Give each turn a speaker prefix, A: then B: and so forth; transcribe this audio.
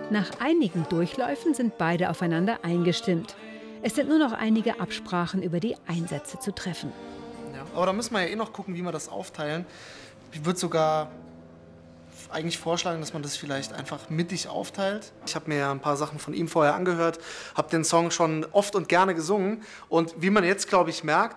A: Nach einigen Durchläufen sind beide aufeinander eingestimmt. Es sind nur noch einige Absprachen über die Einsätze zu treffen.
B: Ja, aber da müssen wir ja eh noch gucken, wie wir das aufteilen. Ich würde sogar eigentlich vorschlagen, dass man das vielleicht einfach mittig aufteilt. Ich habe mir ja ein paar Sachen von ihm vorher angehört, habe den Song schon oft und gerne gesungen. Und wie man jetzt, glaube ich, merkt,